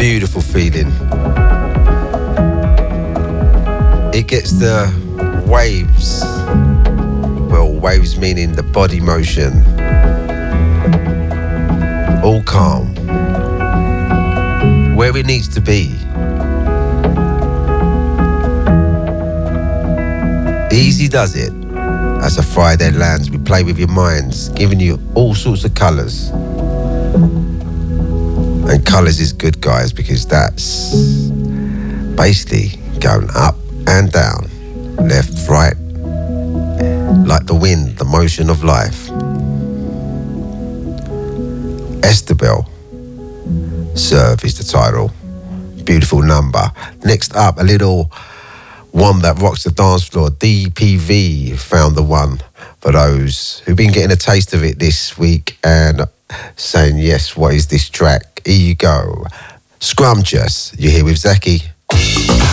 Beautiful feeling. It gets the waves. Well, waves meaning the body motion. All calm. Where it needs to be. Easy does it. As a Friday lands, we play with your minds, giving you all sorts of colours. And colours is good, guys, because that's basically going up and down, left, right, like the wind, the motion of life. Estabel, Serve is the title. Beautiful number. Next up, a little one that rocks the dance floor. DPV found the one for those who've been getting a taste of it this week and saying, yes, what is this track? Here you go. Scrumptious. You're here with Zaki.